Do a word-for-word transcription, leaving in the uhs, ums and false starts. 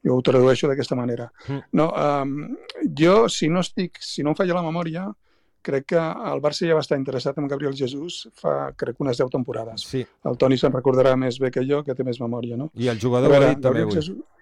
Jo ho tradueixo d'aquesta manera. Mm. No, um, jo, si no estic, si no em falla la memòria, crec que el Barça ja va estar interessat en Gabriel Jesús fa, crec, unes deu temporades. Sí. El Toni se'n recordarà més bé que jo, que té més memòria, no? I el jugador ho ha dit també avui. Jesús,